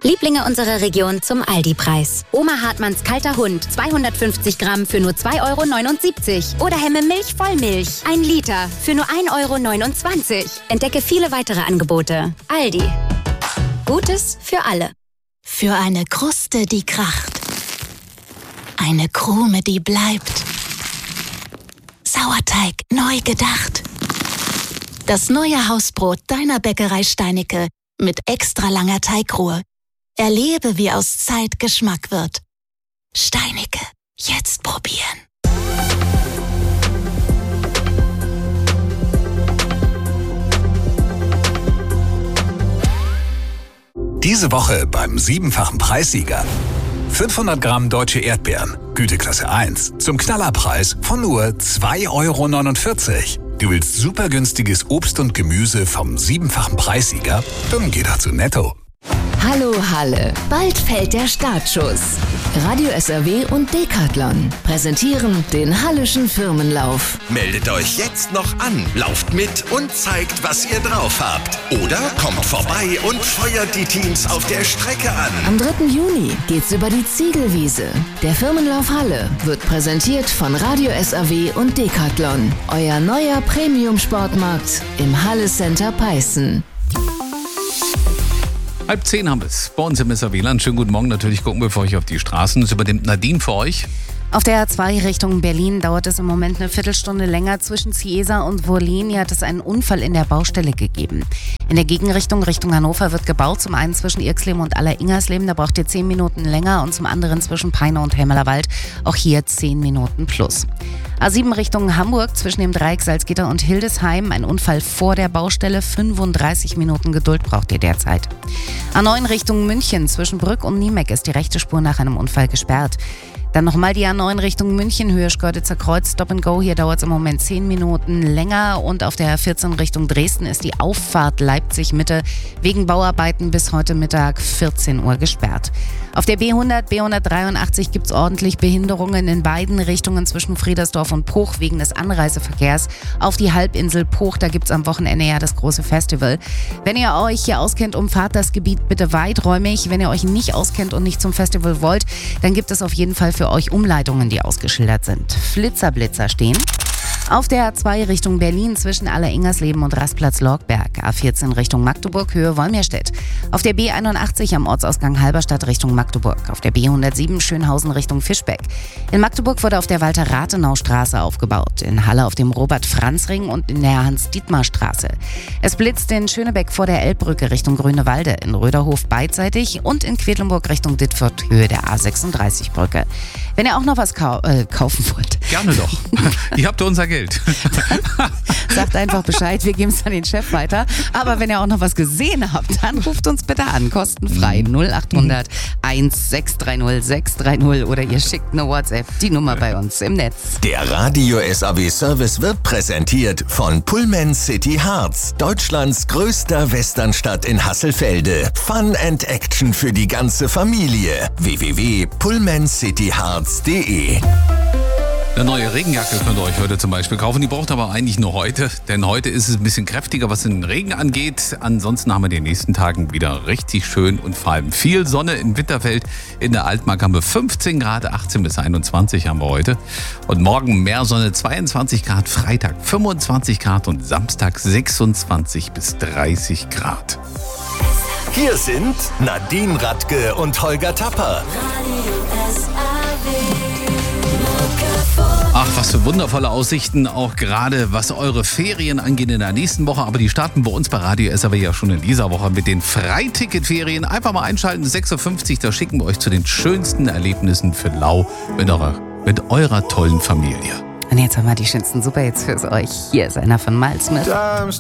Lieblinge unserer Region zum Aldi-Preis. Oma Hartmanns kalter Hund, 250 Gramm für nur 2,79 €. Oder Hemme Milch Vollmilch, 1 Liter für nur 1,29 €. Entdecke viele weitere Angebote. Aldi. Gutes für alle. Für eine Kruste, die kracht. Eine Krume, die bleibt. Sauerteig neu gedacht. Das neue Hausbrot deiner Bäckerei Steinicke mit extra langer Teigruhe. Erlebe, wie aus Zeit Geschmack wird. Steinicke, jetzt probieren. Diese Woche beim 7-fachen Preissieger. 500 Gramm deutsche Erdbeeren, Güteklasse 1, zum Knallerpreis von nur 2,49 €. Du willst super günstiges Obst und Gemüse vom 7-fachen Preissieger? Dann geh doch zu Netto. Hallo Halle, bald fällt der Startschuss. Radio SRW und Decathlon präsentieren den Hallischen Firmenlauf. Meldet euch jetzt noch an, lauft mit und zeigt, was ihr drauf habt. Oder kommt vorbei und feuert die Teams auf der Strecke an. Am 3. Juni geht's über die Ziegelwiese. Der Firmenlauf Halle wird präsentiert von Radio SRW und Decathlon. Euer neuer Premium-Sportmarkt im Halle Center Peißen. 9:30 haben wir es bei uns im SRW-Land. Schönen guten Morgen. Natürlich gucken wir für euch auf die Straßen. Das übernimmt Nadine für euch. Auf der A2 Richtung Berlin dauert es im Moment eine Viertelstunde länger. Zwischen Ciesa und Wollin hat es einen Unfall in der Baustelle gegeben. In der Gegenrichtung Richtung Hannover wird gebaut. Zum einen zwischen Irxleben und Aller-Ingersleben, da braucht ihr 10 Minuten länger. Und zum anderen zwischen Peine und Helmerlerwald, auch hier 10 Minuten plus. A7 Richtung Hamburg, zwischen dem Dreieck Salzgitter und Hildesheim, ein Unfall vor der Baustelle. 35 Minuten Geduld braucht ihr derzeit. A9 Richtung München, zwischen Brück und Niemeck ist die rechte Spur nach einem Unfall gesperrt. Dann nochmal die A9 Richtung München, Höhe Schkeuditzer Kreuz, Stop and Go. Hier dauert es im Moment 10 Minuten länger. Und auf der A14 Richtung Dresden ist die Auffahrt Leipzig-Mitte wegen Bauarbeiten bis heute Mittag 14 Uhr gesperrt. Auf der B100, B183 gibt es ordentlich Behinderungen in beiden Richtungen zwischen Friedersdorf und Poch wegen des Anreiseverkehrs auf die Halbinsel Poch. Da gibt es am Wochenende ja das große Festival. Wenn ihr euch hier auskennt, umfahrt das Gebiet bitte weiträumig. Wenn ihr euch nicht auskennt und nicht zum Festival wollt, dann gibt es auf jeden Fall für euch Umleitungen, die ausgeschildert sind. Flitzer stehen. Auf der A2 Richtung Berlin zwischen Aller-Ingersleben und Rastplatz Lorgberg. A14 Richtung Magdeburg, Höhe Wolmirstedt. Auf der B81 am Ortsausgang Halberstadt Richtung Magdeburg. Auf der B107 Schönhausen Richtung Fischbeck. In Magdeburg wurde auf der Walter-Rathenau-Straße aufgebaut. In Halle auf dem Robert-Franz-Ring und in der Hans-Dietmar-Straße. Es blitzt in Schönebeck vor der Elbbrücke Richtung Grünewalde. In Röderhof beidseitig und in Quedlinburg Richtung Dittfurt, Höhe der A36-Brücke. Wenn ihr auch noch was kaufen wollt. Gerne doch. Ihr habt unser Geld. Sagt einfach Bescheid, wir geben es an den Chef weiter. Aber wenn ihr auch noch was gesehen habt, dann ruft uns bitte an, kostenfrei 0800 1630 630 oder ihr schickt eine WhatsApp, die Nummer bei uns im Netz. Der Radio SAW Service wird präsentiert von Pullman City Hearts, Deutschlands größter Westernstadt in Hasselfelde. Fun and Action für die ganze Familie. www.pullmancityhearts.de. Eine neue Regenjacke könnt ihr euch heute zum Beispiel kaufen. Die braucht aber eigentlich nur heute, denn heute ist es ein bisschen kräftiger, was den Regen angeht. Ansonsten haben wir in den nächsten Tagen wieder richtig schön und vor allem viel Sonne. In Winterfeld in der Altmark haben wir 15 Grad, 18 bis 21 haben wir heute. Und morgen mehr Sonne, 22 Grad, Freitag 25 Grad und Samstag 26 bis 30 Grad. Hier sind Nadine Radke und Holger Tapper. Ach, was für wundervolle Aussichten, auch gerade was eure Ferien angeht in der nächsten Woche. Aber die starten bei uns bei Radio SAW ja schon in dieser Woche mit den Freiticketferien. Einfach mal einschalten, 6.50 Uhr, da schicken wir euch zu den schönsten Erlebnissen für Lau mit eurer tollen Familie. Und jetzt haben wir die schönsten Superhits für euch. Hier ist einer von Miles Smith.